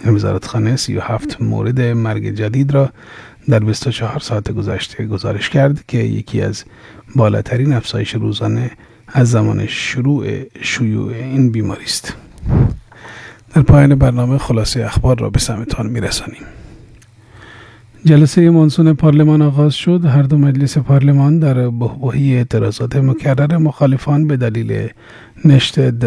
وزارتخانه 37 مورد مرگ جدید را در 24 ساعت گذشته گزارش کرد که یکی از بالاترین افزایش روزانه از زمان شیوع این بیماری است. در پایان برنامه خلاصه اخبار را به سمعتان میرسانیم. جلسه مانسون پارلمان آغاز شد. هر دو مجلس پارلمان در بحبوحی اعتراضات مکرر مخالفان به دلیل نشت